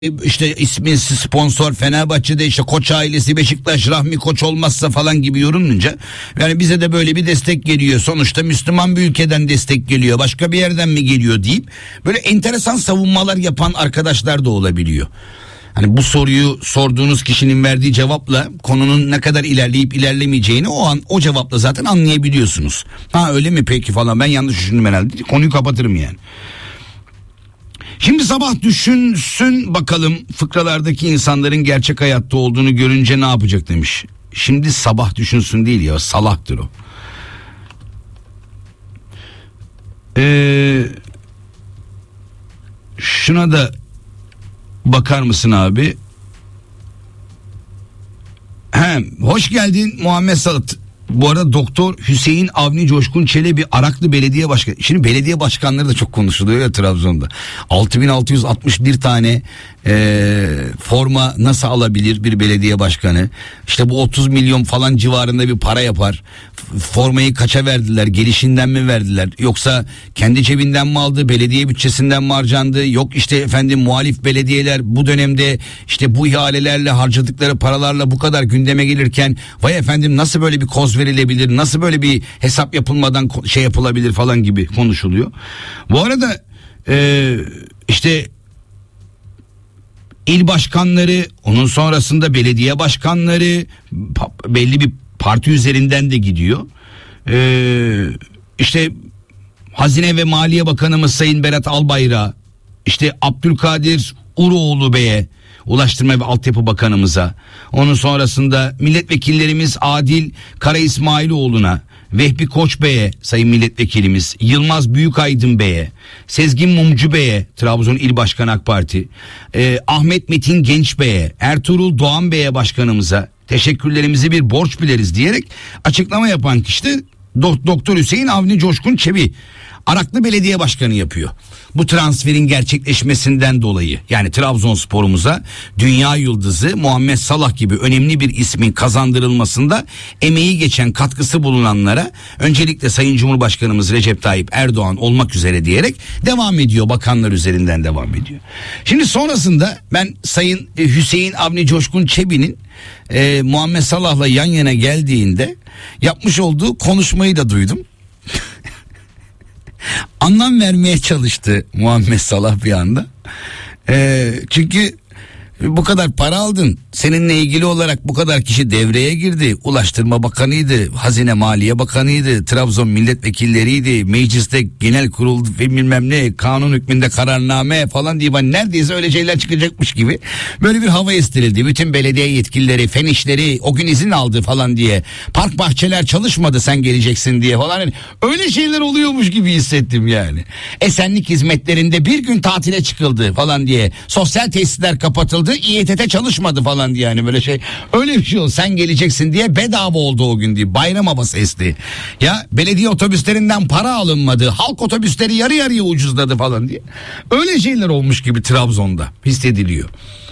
işte ismi sponsor Fenerbahçe'de işte Koç ailesi, Beşiktaş Rahmi Koç olmazsa falan gibi yorumlanınca yani bize de böyle bir destek geliyor. Sonuçta Müslüman bir ülkeden destek geliyor. Başka bir yerden mi geliyor deyip böyle enteresan savunmalar yapan arkadaşlar da olabiliyor. Hani bu soruyu sorduğunuz kişinin verdiği cevapla konunun ne kadar ilerleyip ilerlemeyeceğini o cevapla zaten anlayabiliyorsunuz. Ha öyle mi peki falan, ben yanlış düşündüm herhalde. Konuyu kapatırım yani. Şimdi sabah düşünsün bakalım fıkralardaki insanların gerçek hayatta olduğunu görünce ne yapacak demiş. Şimdi sabah düşünsün değil ya, salaktır o. Şuna da bakar mısın abi? Hoş geldin Muhammed Salat. Bu arada Doktor Hüseyin Avni Coşkun Çelebi Araklı Belediye Başkanı. Şimdi belediye başkanları da çok konuşuluyor ya Trabzon'da. 6661 tane forma nasıl alabilir bir belediye başkanı? İşte bu 30 milyon falan civarında bir para yapar. Formayı kaça verdiler? Gelişinden mi verdiler? Yoksa kendi cebinden mi aldı? Belediye bütçesinden mi harcandı? Yok işte efendim muhalif belediyeler bu dönemde işte bu ihalelerle harcadıkları paralarla bu kadar gündeme gelirken vay efendim nasıl böyle bir koz verilebilir? Nasıl böyle bir hesap yapılmadan şey yapılabilir falan gibi konuşuluyor. Bu arada işte il başkanları, onun sonrasında belediye başkanları belli bir parti üzerinden de gidiyor. İşte Hazine ve Maliye Bakanımız Sayın Berat Albayrak'a, işte Abdülkadir Uroğlu Bey'e, Ulaştırma ve Altyapı Bakanımıza, onun sonrasında milletvekillerimiz Adil Kara İsmailoğlu'na, Vehbi Koç Bey'e sayın milletvekilimiz, Yılmaz Büyükaydın Bey'e, Sezgin Mumcu Bey'e Trabzon İl Başkanı AK Parti, Ahmet Metin Genç Bey'e, Ertuğrul Doğan Bey'e başkanımıza teşekkürlerimizi bir borç bileriz diyerek açıklama yapan kişi de Doktor Hüseyin Avni Coşkun Çebi, Araklı Belediye Başkanı yapıyor. Bu transferin gerçekleşmesinden dolayı yani Trabzonspor'umuza dünya yıldızı Muhammed Salah gibi önemli bir ismin kazandırılmasında emeği geçen, katkısı bulunanlara öncelikle Sayın Cumhurbaşkanımız Recep Tayyip Erdoğan olmak üzere diyerek devam ediyor. Bakanlar üzerinden devam ediyor. Şimdi sonrasında ben Sayın Hüseyin Avni Coşkun Çebi'nin Muhammed Salah'la yan yana geldiğinde yapmış olduğu konuşmayı da duydum. Anlam vermeye çalıştı Muhammed Salah bir anda. Çünkü bu kadar para aldın, seninle ilgili olarak bu kadar kişi devreye girdi. Ulaştırma Bakanıydı, Hazine Maliye Bakanıydı, Trabzon milletvekilleriydi, mecliste genel kurul ve bilmem ne, kanun hükmünde kararname falan diye neredeyse öyle şeyler çıkacakmış gibi böyle bir hava estirildi. Bütün belediye yetkilileri, fen işleri o gün izin aldı falan diye, park bahçeler çalışmadı sen geleceksin diye falan, yani öyle şeyler oluyormuş gibi hissettim yani. Esenlik hizmetlerinde bir gün tatile çıkıldı falan diye, sosyal tesisler kapatıldı, İETT çalışmadı falan diye, yani böyle şey, öyle bir şey oldu, sen geleceksin diye bedava oldu o gün diye, bayram havası esti. Ya belediye otobüslerinden para alınmadı, halk otobüsleri yarı yarıya ucuzladı falan diye. Öyle şeyler olmuş gibi Trabzon'da hissediliyor.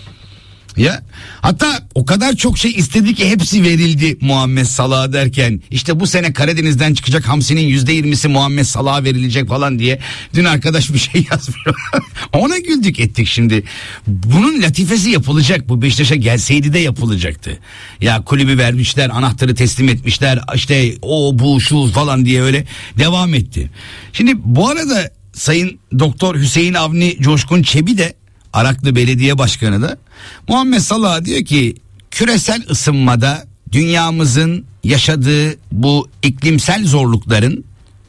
Ya hatta o kadar çok şey istedi ki hepsi verildi Muhammed Salah'a derken, işte bu sene Karadeniz'den çıkacak hamsinin %20'si Muhammed Salah'a verilecek falan diye dün arkadaş bir şey yazmıyor. Ona güldük ettik şimdi. Bunun latifesi yapılacak, bu Beşiktaş'a gelseydi de yapılacaktı. Ya kulübü vermişler, anahtarı teslim etmişler, işte o bu şu falan diye öyle devam etti. Şimdi bu arada Sayın Doktor Hüseyin Avni Coşkun Çebi de, Araklı Belediye Başkanı da Muhammed Salah diyor ki küresel ısınmada dünyamızın yaşadığı bu iklimsel zorlukların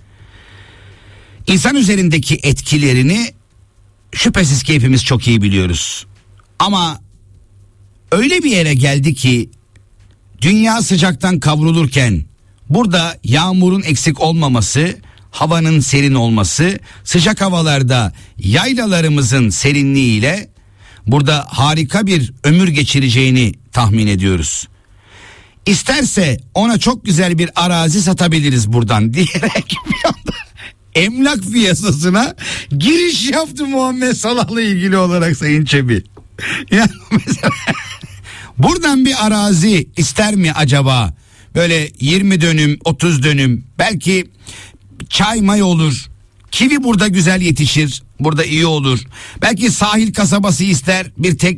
insan üzerindeki etkilerini şüphesiz ki hepimiz çok iyi biliyoruz. Ama öyle bir yere geldi ki dünya sıcaktan kavrulurken burada yağmurun eksik olmaması, havanın serin olması, sıcak havalarda yaylalarımızın serinliğiyle burada harika bir ömür geçireceğini tahmin ediyoruz. İsterse ona çok güzel bir arazi satabiliriz buradan diyerek bir anda emlak piyasasına giriş yaptı Muhammed Salah'la ilgili olarak Sayın Çebi. Yani mesela buradan bir arazi ister mi acaba? Böyle 20 dönüm, 30 dönüm, belki çay may olur. Kivi burada güzel yetişir. Burada iyi olur. Belki sahil kasabası ister, bir tek